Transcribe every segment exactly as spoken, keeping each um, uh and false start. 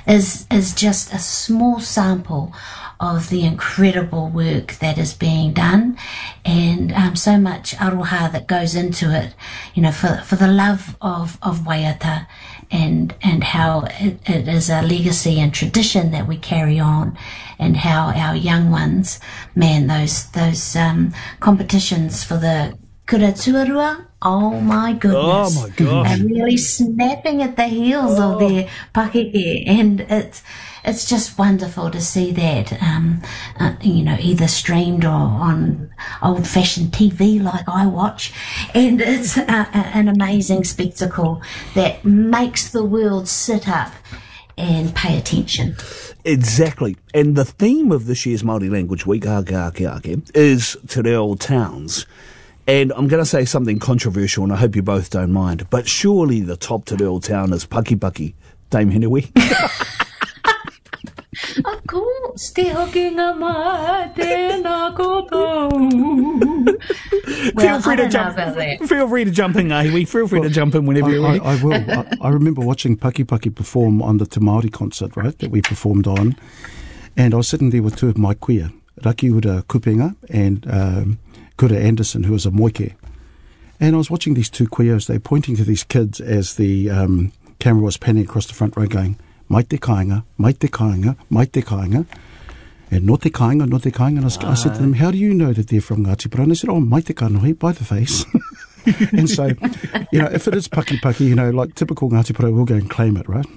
is is just a small sample of the incredible work that is being done, and um, so much aroha that goes into it, you know, for for the love of, of Waiata, and and how it, it is a legacy and tradition that we carry on, and how our young ones, man, those those um, competitions for the Kura Tuarua, oh my goodness. Oh my gosh. They're really snapping at the heels oh. of their pakeke, and it's it's just wonderful to see that, um, uh, you know, either streamed or on old-fashioned T V like I watch, and it's a, a, an amazing spectacle that makes the world sit up and pay attention. Exactly. And the theme of this year's Māori Language Week, Ake Ake Ake, is Te Reo Towns. And I'm going to say something controversial, and I hope you both don't mind, but surely the top Te Reo town is Pakipaki, Dame Hinewi. Of course, te hoki ngā mai, tēnā koutou. Feel free to jump. Feel free to jump in, Ahiwi. Feel free well, to jump in whenever I, you're ready. I, I will. I, I remember watching Pakipaki perform on the Te Māori concert, right, that we performed on, and I was sitting there with two of my kuia, Rakiura Kupenga and um, Kura Anderson, who was a moike. And I was watching these two kuias, they were pointing to these kids as the um, camera was panning across the front row going, mai te kāinga, mai te kāinga, mai te kāinga, and no te kāinga, no te kāinga. And I, was, I said to them, how do you know that they're from Ngāti Porou? And they said, oh, mai te kānohi, by the face. And so, you know, if it is Pakipaki, you know, like typical Ngāti Porou, we'll go and claim it, right?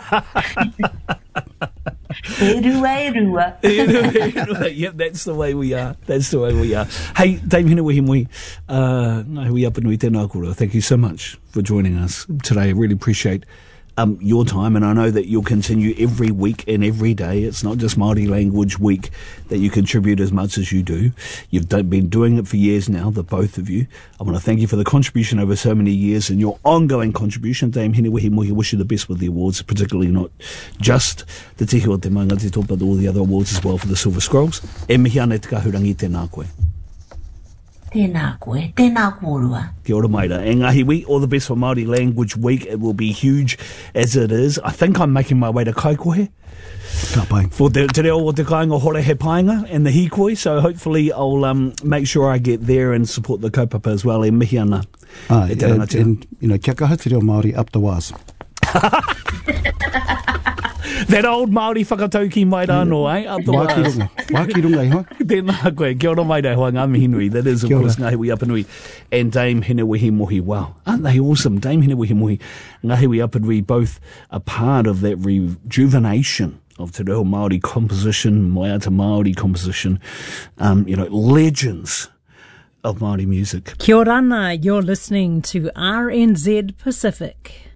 E rua, e rua. Yep, that's the way we are. That's the way we are. Hey, Dame Hinewi Himui, uh, Ngahui Apanui Tēnā Kōrua, thank you so much for joining us today. I really appreciate um, your time, and I know that you'll continue every week and every day. It's not just Māori Language Week that you contribute as much as you do. You've done, been doing it for years now, the both of you. I want to thank you for the contribution over so many years and your ongoing contribution. Dame Hinewi Himui, wish you the best with the awards, particularly not just the Tihi o Te Maungati Tō, but all the other awards as well for the Silver Scrolls. E mihi ana te kahurangi tēnā koe. Tēnā koe, tēnā kōrua. Kia ora maira. E Ngahiwi, all the best for Māori Language Week. It will be huge as it is. I think I'm making my way to Kaikohe. Ka pai. For the Te Reo o Te Kāinga Hore He Painga and the Hikoi, so hopefully I'll um, make sure I get there and support the kaupapa as well. E mihi ana. Ah, e and, and, you know, kia kaha te reo Māori up the was. That old Māori whakatauki mai rāno, eh? Up the Wākirunga. Wākirunga, iho. Tēnā koe. Kia ora mai rei hoa ngā mihinui. That is, of course, Ngahiwi Apanui and Dame Hinewi Mohi. Wow. Aren't they awesome? Dame Hinewi Mohi, Ngahiwi Apanui, both a part of that rejuvenation of Te Reo Māori composition, Moeata Māori composition, um, you know, legends of Māori music. Kia ora, you're listening to R N Z Pacific.